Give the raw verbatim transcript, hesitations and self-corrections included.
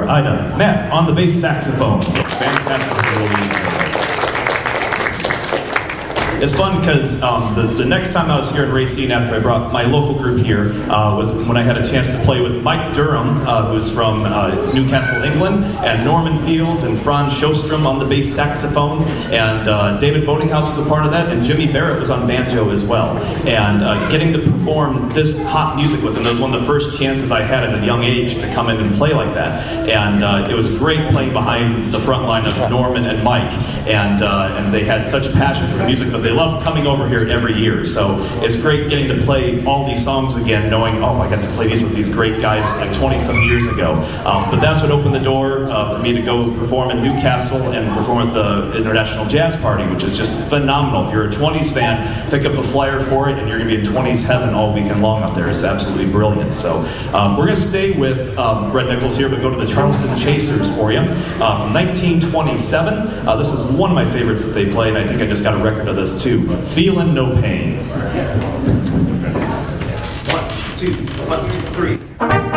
guitar, Ida. Matt on the bass saxophone. So fantastic abilities. It's fun because um, the, the next time I was here in Racine after I brought my local group here uh, was when I had a chance to play with Mike Durham, uh, who's from uh, Newcastle, England, and Norman Fields and Franz Sjostrom on the bass saxophone, and uh, David Boatinghouse was a part of that, and Jimmy Barrett was on banjo as well. And uh, getting to perform this hot music with them, that was one of the first chances I had at a young age to come in and play like that. And uh, it was great playing behind the front line of Norman and Mike, and uh, and they had such passion for the music, but they loved coming over here every year. So it's great getting to play all these songs again, knowing, oh, I got to play these with these great guys like twenty some years ago. Um, but that's what opened the door uh, for me to go perform in Newcastle and perform at the International Jazz Party, which is just phenomenal. If you're a twenties fan, pick up a flyer for it, and you're going to be in twenties heaven all weekend long out there. It's absolutely brilliant. So um, we're going to stay with um, Red Nichols here, but go to the Charleston Chasers for you uh, from nineteen twenty-seven. Uh, this is one of my favorites that they play, and I think I just got a record of this too. Feelin' No Pain. One, two, one, two, three.